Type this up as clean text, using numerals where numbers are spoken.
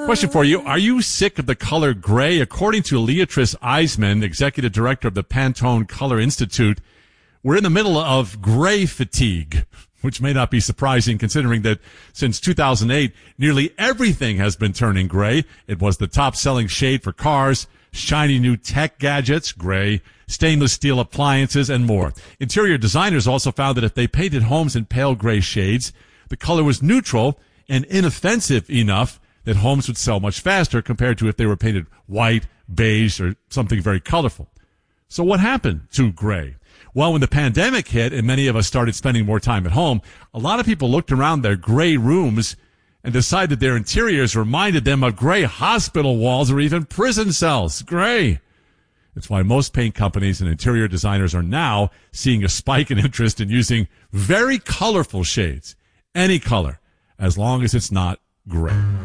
Question for you. Are you sick of the color gray? According to Leatrice Eisman, executive director of the Pantone Color Institute, we're in the middle of gray fatigue, which may not be surprising considering that since 2008, nearly everything has been turning gray. It was the top-selling shade for cars, shiny new tech gadgets, gray, stainless steel appliances, and more. Interior designers also found that if they painted homes in pale gray shades, the color was neutral and inoffensive enough that homes would sell much faster compared to if they were painted white, beige, or something very colorful. So what happened to gray? Well, when the pandemic hit and many of us started spending more time at home, a lot of people looked around their gray rooms and decided their interiors reminded them of gray hospital walls or even prison cells. Gray. It's why most paint companies and interior designers are now seeing a spike in interest in using very colorful shades. Any color, as long as it's not gray.